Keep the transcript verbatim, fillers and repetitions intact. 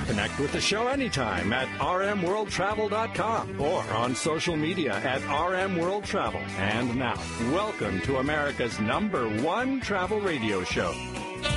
Connect with the show anytime at r m world travel dot com or on social media at R M World Travel. And now, welcome to America's number one travel radio show,